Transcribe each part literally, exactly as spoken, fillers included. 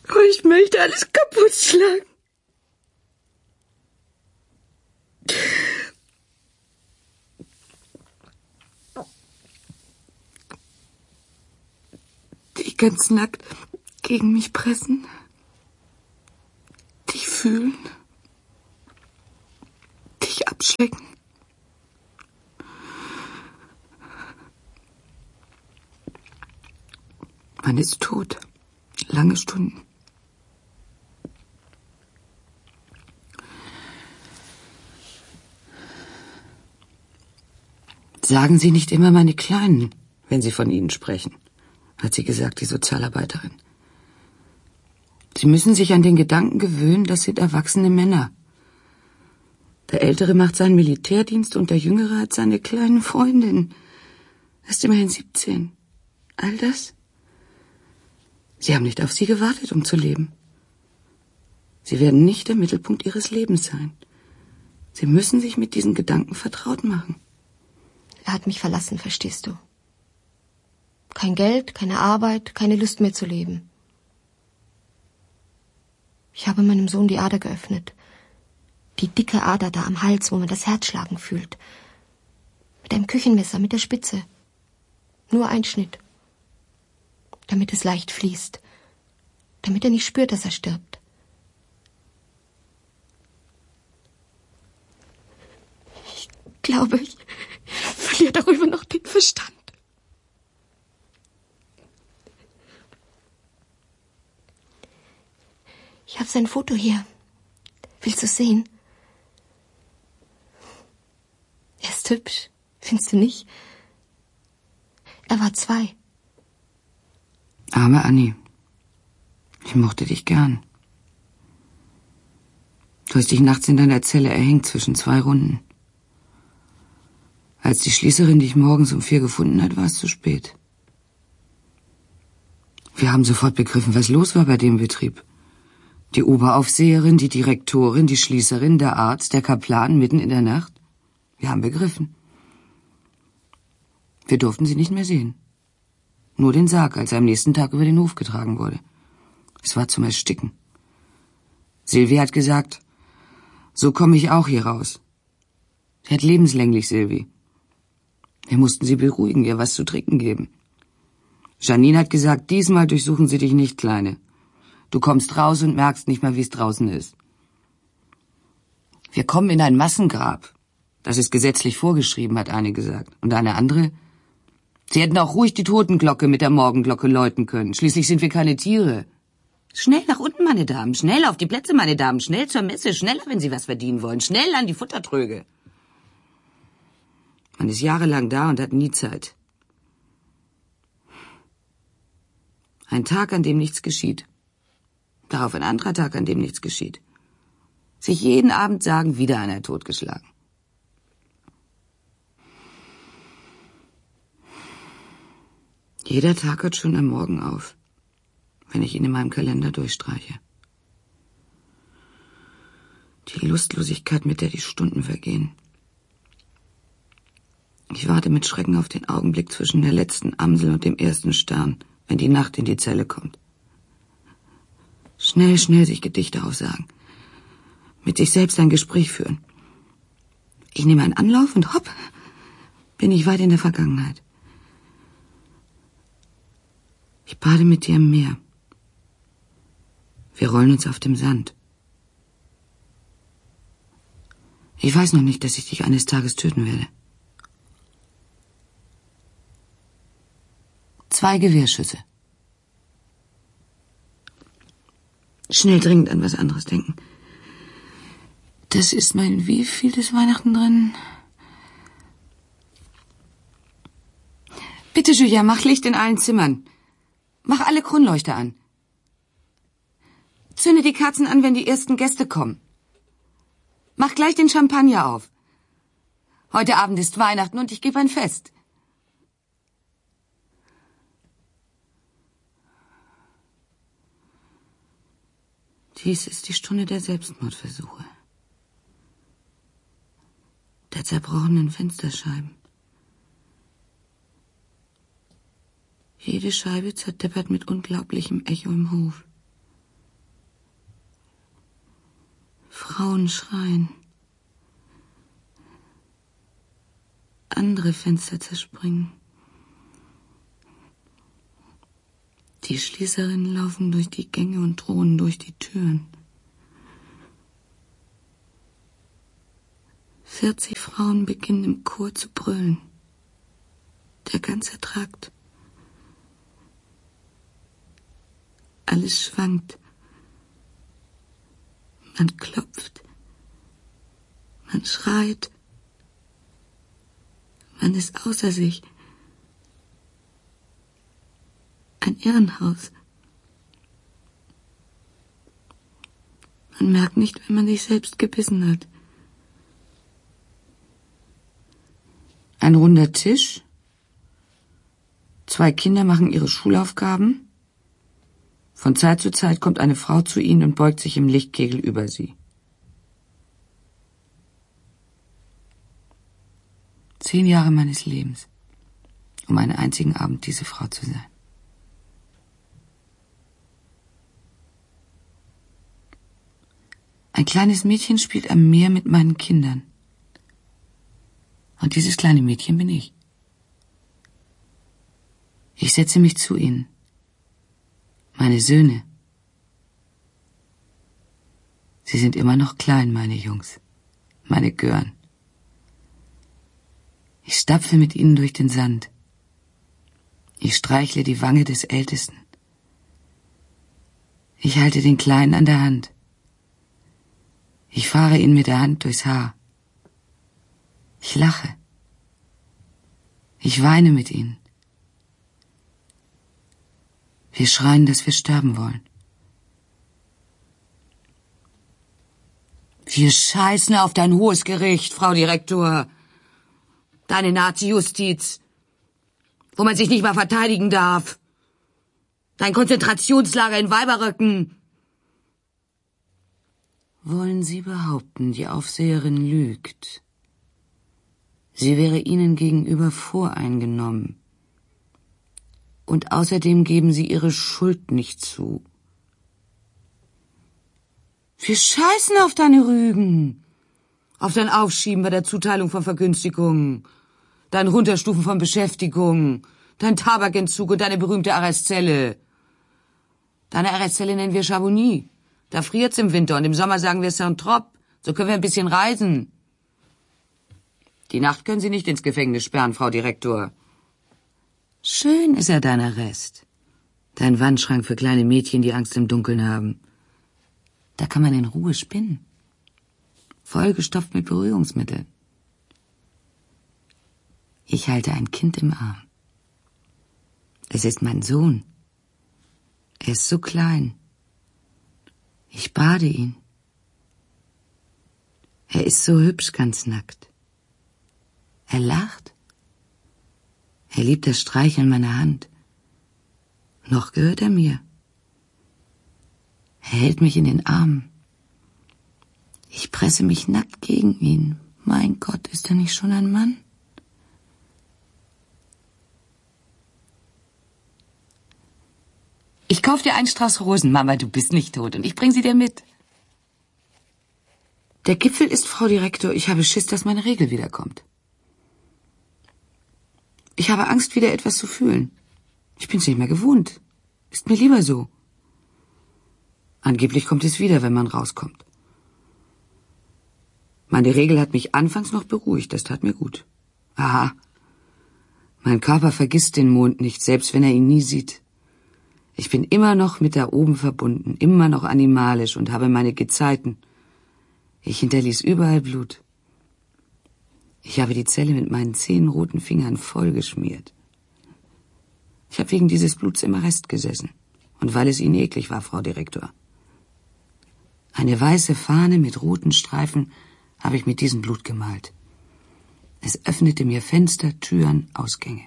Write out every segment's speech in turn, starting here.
Oh, ich möchte alles kaputt schlagen. Dich ganz nackt gegen mich pressen. Dich fühlen. Dich abschrecken. Man ist tot. Lange Stunden. Sagen Sie nicht immer meine Kleinen, wenn Sie von ihnen sprechen, hat sie gesagt, die Sozialarbeiterin. Sie müssen sich an den Gedanken gewöhnen, das sind erwachsene Männer. Der Ältere macht seinen Militärdienst und der Jüngere hat seine kleinen Freundinnen. Er ist immerhin siebzehn. All das? Sie haben nicht auf sie gewartet, um zu leben. Sie werden nicht der Mittelpunkt ihres Lebens sein. Sie müssen sich mit diesen Gedanken vertraut machen. Er hat mich verlassen, verstehst du? Kein Geld, keine Arbeit, keine Lust mehr zu leben. Ich habe meinem Sohn die Ader geöffnet. Die dicke Ader da am Hals, wo man das Herz schlagen fühlt. Mit einem Küchenmesser, mit der Spitze. Nur ein Schnitt. Damit es leicht fließt. Damit er nicht spürt, dass er stirbt. Ich glaube, ich verliere darüber noch den Verstand. Ich habe sein Foto hier. Willst du es sehen? Er ist hübsch, findest du nicht? Er war zwei. Arme Annie, ich mochte dich gern. Du hast dich nachts in deiner Zelle erhängt zwischen zwei Runden. Als die Schließerin dich morgens um vier gefunden hat, war es zu spät. Wir haben sofort begriffen, was los war bei dem Betrieb. Die Oberaufseherin, die Direktorin, die Schließerin, der Arzt, der Kaplan mitten in der Nacht. Wir haben begriffen. Wir durften sie nicht mehr sehen. Nur den Sarg, als er am nächsten Tag über den Hof getragen wurde. Es war zum Ersticken. Silvi hat gesagt, so komme ich auch hier raus. Sie hat lebenslänglich, Silvi. Wir mussten sie beruhigen, ihr was zu trinken geben. Janine hat gesagt, diesmal durchsuchen sie dich nicht, Kleine. Du kommst raus und merkst nicht mal, wie es draußen ist. Wir kommen in ein Massengrab. Das ist gesetzlich vorgeschrieben, hat eine gesagt. Und eine andere, sie hätten auch ruhig die Totenglocke mit der Morgenglocke läuten können. Schließlich sind wir keine Tiere. Schnell nach unten, meine Damen. Schnell auf die Plätze, meine Damen. Schnell zur Messe. Schneller, wenn Sie was verdienen wollen. Schnell an die Futtertröge. Man ist jahrelang da und hat nie Zeit. Ein Tag, an dem nichts geschieht. Darauf ein anderer Tag, an dem nichts geschieht. Sich jeden Abend sagen, wieder einer totgeschlagen. Jeder Tag hört schon am Morgen auf, wenn ich ihn in meinem Kalender durchstreiche. Die Lustlosigkeit, mit der die Stunden vergehen. Ich warte mit Schrecken auf den Augenblick zwischen der letzten Amsel und dem ersten Stern, wenn die Nacht in die Zelle kommt. Schnell, schnell sich Gedichte aufsagen. Mit sich selbst ein Gespräch führen. Ich nehme einen Anlauf und hopp, bin ich weit in der Vergangenheit. Ich bade mit dir im Meer. Wir rollen uns auf dem Sand. Ich weiß noch nicht, dass ich dich eines Tages töten werde. Zwei Gewehrschüsse. Schnell dringend an was anderes denken. Das ist mein wievieltes Weihnachten drin? Bitte, Julia, mach Licht in allen Zimmern. Mach alle Kronleuchter an. Zünde die Kerzen an, wenn die ersten Gäste kommen. Mach gleich den Champagner auf. Heute Abend ist Weihnachten und ich gebe ein Fest. Dies ist die Stunde der Selbstmordversuche. Der zerbrochenen Fensterscheiben. Jede Scheibe zerdeppert mit unglaublichem Echo im Hof. Frauen schreien. Andere Fenster zerspringen. Die Schließerinnen laufen durch die Gänge und drohen durch die Türen. Vierzig Frauen beginnen im Chor zu brüllen. Der ganze Trakt. Alles schwankt. Man klopft. Man schreit. Man ist außer sich. Ein Irrenhaus. Man merkt nicht, wenn man sich selbst gebissen hat. Ein runder Tisch. Zwei Kinder machen ihre Schulaufgaben. Von Zeit zu Zeit kommt eine Frau zu ihnen und beugt sich im Lichtkegel über sie. Zehn Jahre meines Lebens, um einen einzigen Abend diese Frau zu sein. Ein kleines Mädchen spielt am Meer mit meinen Kindern. Und dieses kleine Mädchen bin ich. Ich setze mich zu ihnen. Meine Söhne. Sie sind immer noch klein, meine Jungs, meine Gören. Ich stapfe mit ihnen durch den Sand. Ich streichle die Wange des Ältesten. Ich halte den Kleinen an der Hand. Ich fahre ihn mit der Hand durchs Haar. Ich lache. Ich weine mit ihnen. Wir schreien, dass wir sterben wollen. Wir scheißen auf dein hohes Gericht, Frau Direktor. Deine Nazi-Justiz, wo man sich nicht mal verteidigen darf. Dein Konzentrationslager in Weiberröcken. Wollen Sie behaupten, die Aufseherin lügt? Sie wäre Ihnen gegenüber voreingenommen. Und außerdem geben Sie Ihre Schuld nicht zu. Wir scheißen auf deine Rügen. Auf dein Aufschieben bei der Zuteilung von Vergünstigungen, dein Runterstufen von Beschäftigung, dein Tabakentzug und deine berühmte Arrestzelle. Deine Arrestzelle nennen wir Chamonix. Da friert's im Winter und im Sommer sagen wir Saint-Tropez. So können wir ein bisschen reisen. Die Nacht können Sie nicht ins Gefängnis sperren, Frau Direktor. Schön ist ja dein Arrest. Dein Wandschrank für kleine Mädchen, die Angst im Dunkeln haben. Da kann man in Ruhe spinnen. Vollgestopft mit Berührungsmitteln. Ich halte ein Kind im Arm. Es ist mein Sohn. Er ist so klein. Ich bade ihn. Er ist so hübsch, ganz nackt. Er lacht. Er liebt das Streicheln meiner Hand. Noch gehört er mir. Er hält mich in den Armen. Ich presse mich nackt gegen ihn. Mein Gott, ist er nicht schon ein Mann? Ich kauf dir einen Strauß Rosen, Mama, du bist nicht tot, und ich bring sie dir mit. Der Gipfel ist, Frau Direktor, ich habe Schiss, dass meine Regel wiederkommt. Ich habe Angst, wieder etwas zu fühlen. Ich bin's nicht mehr gewohnt. Ist mir lieber so. Angeblich kommt es wieder, wenn man rauskommt. Meine Regel hat mich anfangs noch beruhigt, das tat mir gut. Aha. Mein Körper vergisst den Mond nicht, selbst wenn er ihn nie sieht. Ich bin immer noch mit da oben verbunden, immer noch animalisch und habe meine Gezeiten. Ich hinterließ überall Blut. Ich habe die Zelle mit meinen zehn roten Fingern vollgeschmiert. Ich habe wegen dieses Bluts im Arrest gesessen. Und weil es Ihnen eklig war, Frau Direktor. Eine weiße Fahne mit roten Streifen habe ich mit diesem Blut gemalt. Es öffnete mir Fenster, Türen, Ausgänge.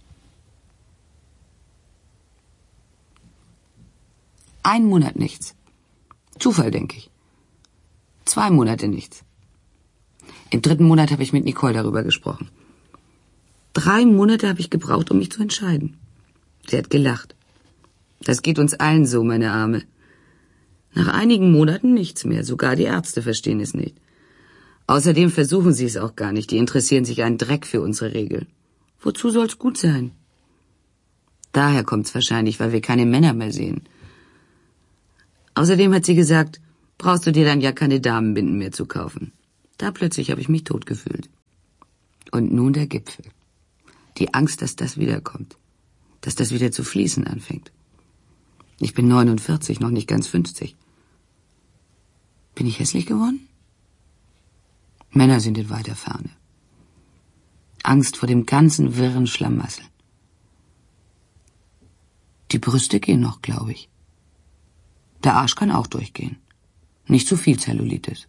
Ein Monat nichts. Zufall, denke ich. Zwei Monate nichts. Im dritten Monat habe ich mit Nicole darüber gesprochen. Drei Monate habe ich gebraucht, um mich zu entscheiden. Sie hat gelacht. Das geht uns allen so, meine Arme. Nach einigen Monaten nichts mehr, sogar die Ärzte verstehen es nicht. Außerdem versuchen sie es auch gar nicht, die interessieren sich einen Dreck für unsere Regeln. Wozu soll's gut sein? Daher kommt's wahrscheinlich, weil wir keine Männer mehr sehen. Außerdem hat sie gesagt, brauchst du dir dann ja keine Damenbinden mehr zu kaufen. Da plötzlich habe ich mich tot gefühlt. Und nun der Gipfel. Die Angst, dass das wiederkommt. Dass das wieder zu fließen anfängt. Ich bin neunundvierzig, noch nicht ganz fünfzig. Bin ich hässlich geworden? Männer sind in weiter Ferne. Angst vor dem ganzen wirren Schlamassel. Die Brüste gehen noch, glaube ich. Der Arsch kann auch durchgehen. Nicht zu viel Zellulitis.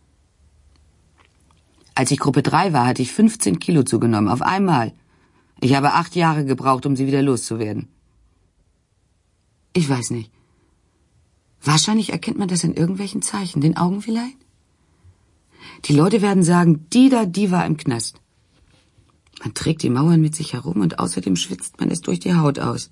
Als ich Gruppe drei war, hatte ich fünfzehn Kilo zugenommen, auf einmal. Ich habe acht Jahre gebraucht, um sie wieder loszuwerden. Ich weiß nicht. Wahrscheinlich erkennt man das in irgendwelchen Zeichen, den Augen vielleicht. Die Leute werden sagen, die da, die war im Knast. Man trägt die Mauern mit sich herum und außerdem schwitzt man es durch die Haut aus.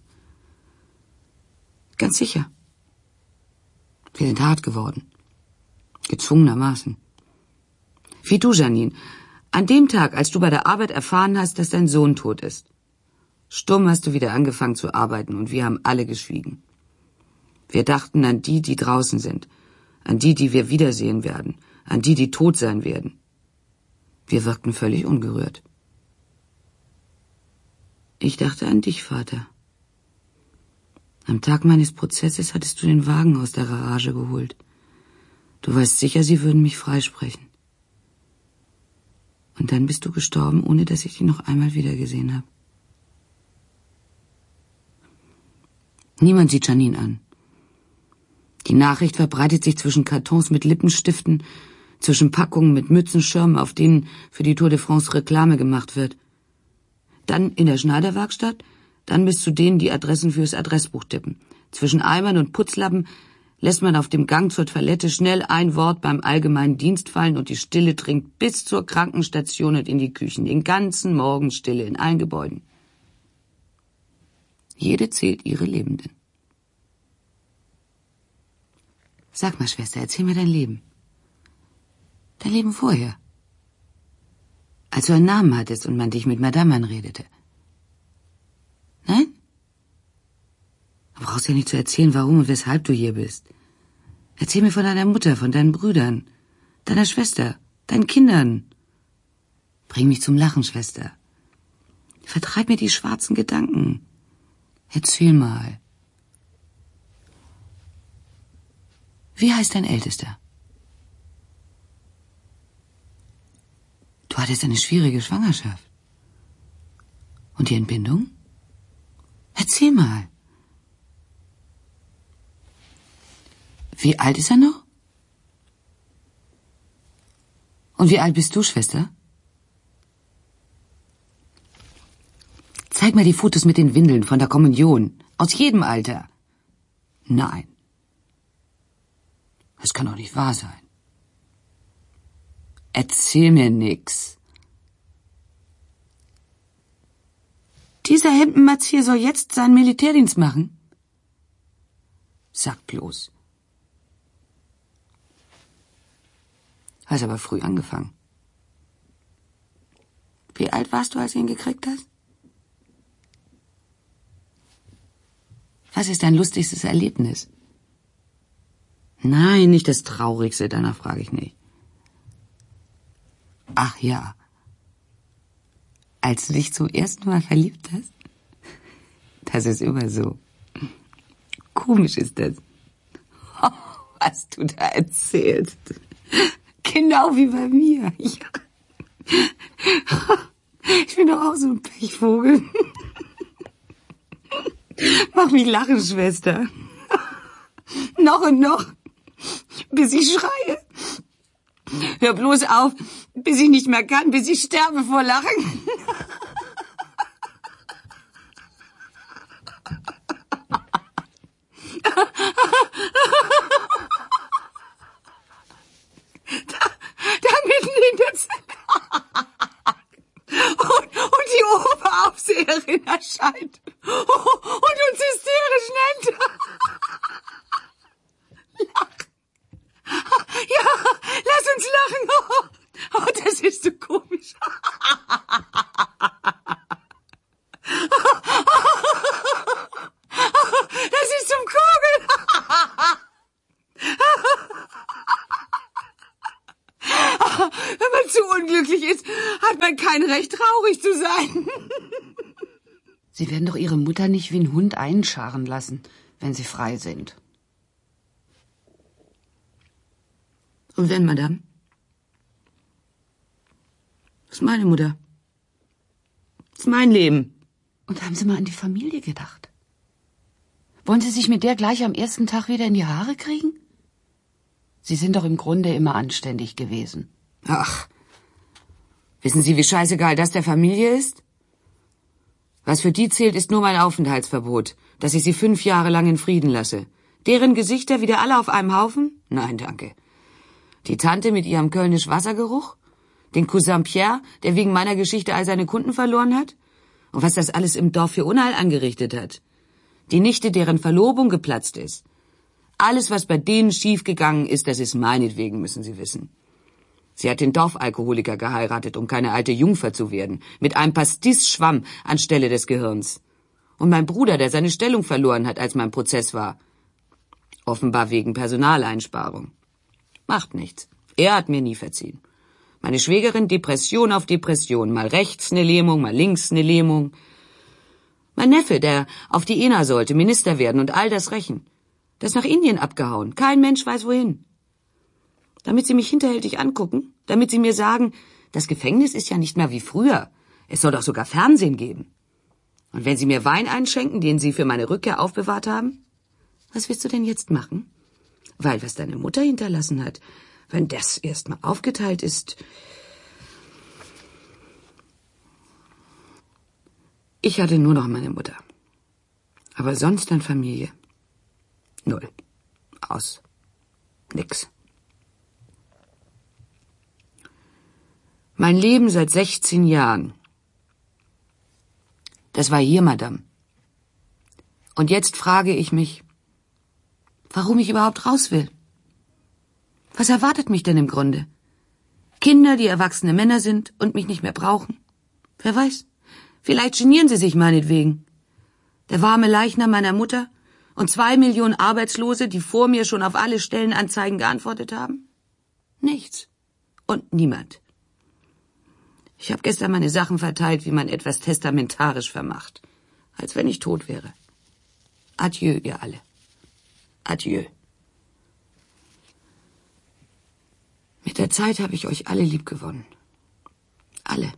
Ganz sicher. Wir sind hart geworden. Gezwungenermaßen. Wie du, Janine. An dem Tag, als du bei der Arbeit erfahren hast, dass dein Sohn tot ist. Stumm hast du wieder angefangen zu arbeiten und wir haben alle geschwiegen. Wir dachten an die, die draußen sind. An die, die wir wiedersehen werden. An die, die tot sein werden. Wir wirkten völlig ungerührt. Ich dachte an dich, Vater. Am Tag meines Prozesses hattest du den Wagen aus der Garage geholt. Du weißt sicher, sie würden mich freisprechen. Und dann bist du gestorben, ohne dass ich dich noch einmal wiedergesehen habe. Niemand sieht Janine an. Die Nachricht verbreitet sich zwischen Kartons mit Lippenstiften, zwischen Packungen mit Mützenschirmen, auf denen für die Tour de France Reklame gemacht wird. Dann in der Schneiderwerkstatt, dann bis zu denen, die Adressen fürs Adressbuch tippen. Zwischen Eimern und Putzlappen lässt man auf dem Gang zur Toilette schnell ein Wort beim allgemeinen Dienst fallen und die Stille dringt bis zur Krankenstation und in die Küchen. Den ganzen Morgen Stille in allen Gebäuden. Jede zählt ihre Lebenden. Sag mal, Schwester, erzähl mir dein Leben. Dein Leben vorher. Als du einen Namen hattest und man dich mit Madame anredete. Nein? Du brauchst ja nicht zu erzählen, warum und weshalb du hier bist. Erzähl mir von deiner Mutter, von deinen Brüdern, deiner Schwester, deinen Kindern. Bring mich zum Lachen, Schwester. Vertreib mir die schwarzen Gedanken. Erzähl mal. Wie heißt dein Ältester? Du hattest eine schwierige Schwangerschaft. Und die Entbindung? Erzähl mal. Wie alt ist er noch? Und wie alt bist du, Schwester? Zeig mal die Fotos mit den Windeln von der Kommunion. Aus jedem Alter. Nein. Das kann doch nicht wahr sein. Erzähl mir nix. Dieser Hemdenmatz hier soll jetzt seinen Militärdienst machen? Sag bloß. Hast aber früh angefangen. Wie alt warst du, als du ihn gekriegt hast? Was ist dein lustigstes Erlebnis? Nein, nicht das Traurigste, danach frage ich nicht. Ach ja. Als du dich zum ersten Mal verliebt hast? Das ist immer so. Komisch ist das. Oh, was du da erzählst. Genau wie bei mir. Ja. Ich bin doch auch so ein Pechvogel. Mach mich lachen, Schwester. Noch und noch, bis ich schreie. Hör bloß auf, bis ich nicht mehr kann, bis ich sterbe vor Lachen. Da, da mitten in der Zelle. Und, und die Oberaufseherin erscheint und uns hysterisch nennt. Lacht. ja kein Recht, traurig zu sein. Sie werden doch Ihre Mutter nicht wie ein Hund einscharren lassen, wenn Sie frei sind. Und wenn, Madame? Das ist meine Mutter. Das ist mein Leben. Und haben Sie mal an die Familie gedacht? Wollen Sie sich mit der gleich am ersten Tag wieder in die Haare kriegen? Sie sind doch im Grunde immer anständig gewesen. Ach, wissen Sie, wie scheißegal das der Familie ist? Was für die zählt, ist nur mein Aufenthaltsverbot, dass ich sie fünf Jahre lang in Frieden lasse. Deren Gesichter wieder alle auf einem Haufen? Nein, danke. Die Tante mit ihrem kölnisch Wassergeruch? Den Cousin Pierre, der wegen meiner Geschichte all seine Kunden verloren hat? Und was das alles im Dorf für Unheil angerichtet hat? Die Nichte, deren Verlobung geplatzt ist. Alles, was bei denen schiefgegangen ist, das ist meinetwegen, müssen Sie wissen. Sie hat den Dorfalkoholiker geheiratet, um keine alte Jungfer zu werden, mit einem Pastis-Schwamm anstelle des Gehirns. Und mein Bruder, der seine Stellung verloren hat, als mein Prozess war. Offenbar wegen Personaleinsparung. Macht nichts. Er hat mir nie verziehen. Meine Schwägerin Depression auf Depression. Mal rechts eine Lähmung, mal links eine Lähmung. Mein Neffe, der auf die E N A sollte, Minister werden und all das rächen. Das ist nach Indien abgehauen. Kein Mensch weiß wohin. Damit Sie mich hinterhältig angucken, damit Sie mir sagen, das Gefängnis ist ja nicht mehr wie früher. Es soll doch sogar Fernsehen geben. Und wenn Sie mir Wein einschenken, den Sie für meine Rückkehr aufbewahrt haben, was willst du denn jetzt machen? Weil was deine Mutter hinterlassen hat, wenn das erst mal aufgeteilt ist. Ich hatte nur noch meine Mutter. Aber sonst an Familie. Null. Aus. Nix. Mein Leben seit sechzehn Jahren. Das war hier, Madame. Und jetzt frage ich mich, warum ich überhaupt raus will. Was erwartet mich denn im Grunde? Kinder, die erwachsene Männer sind und mich nicht mehr brauchen? Wer weiß? Vielleicht genieren sie sich meinetwegen. Der warme Leichnam meiner Mutter und zwei Millionen Arbeitslose, die vor mir schon auf alle Stellenanzeigen geantwortet haben? Nichts. Und niemand. Ich habe gestern meine Sachen verteilt, wie man etwas testamentarisch vermacht. Als wenn ich tot wäre. Adieu, ihr alle. Adieu. Mit der Zeit habe ich euch alle liebgewonnen. Alle.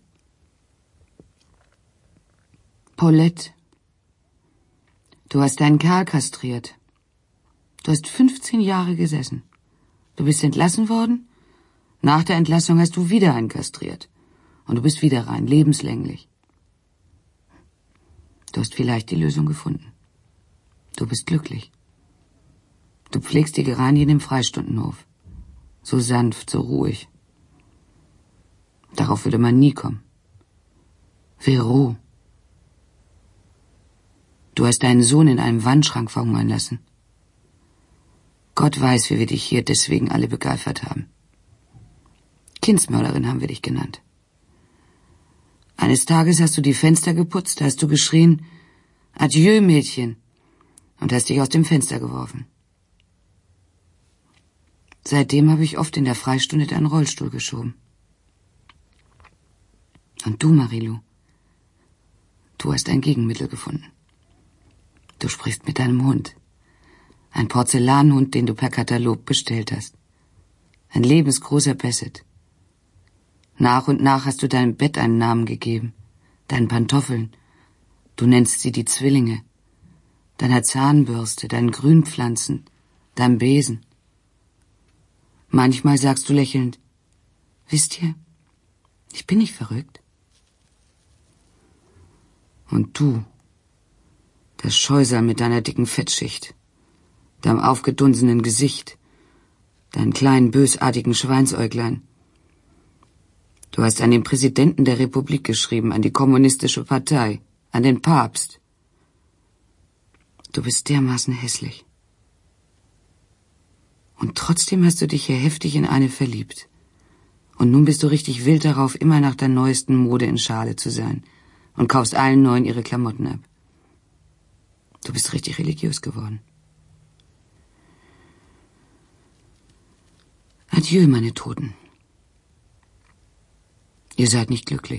Paulette, du hast deinen Kerl kastriert. Du hast fünfzehn Jahre gesessen. Du bist entlassen worden. Nach der Entlassung hast du wieder einen kastriert. Und du bist wieder rein, lebenslänglich. Du hast vielleicht die Lösung gefunden. Du bist glücklich. Du pflegst die Geranien im Freistundenhof. So sanft, so ruhig. Darauf würde man nie kommen. Vero. Du hast deinen Sohn in einem Wandschrank verhungern lassen. Gott weiß, wie wir dich hier deswegen alle begeifert haben. Kindsmörderin haben wir dich genannt. Eines Tages hast du die Fenster geputzt, da hast du geschrien, Adieu, Mädchen, und hast dich aus dem Fenster geworfen. Seitdem habe ich oft in der Freistunde deinen Rollstuhl geschoben. Und du, Marilou, du hast ein Gegenmittel gefunden. Du sprichst mit deinem Hund. Ein Porzellanhund, den du per Katalog bestellt hast. Ein lebensgroßer Basset. Nach und nach hast du deinem Bett einen Namen gegeben, deinen Pantoffeln. Du nennst sie die Zwillinge, deiner Zahnbürste, deinen Grünpflanzen, deinem Besen. Manchmal sagst du lächelnd, wisst ihr, ich bin nicht verrückt. Und du, das Scheusal mit deiner dicken Fettschicht, deinem aufgedunsenen Gesicht, deinen kleinen bösartigen Schweinsäuglein. Du hast an den Präsidenten der Republik geschrieben, an die kommunistische Partei, an den Papst. Du bist dermaßen hässlich. Und trotzdem hast du dich hier heftig in eine verliebt. Und nun bist du richtig wild darauf, immer nach der neuesten Mode in Schale zu sein und kaufst allen Neuen ihre Klamotten ab. Du bist richtig religiös geworden. Adieu, meine Toten. Ihr seid nicht glücklich.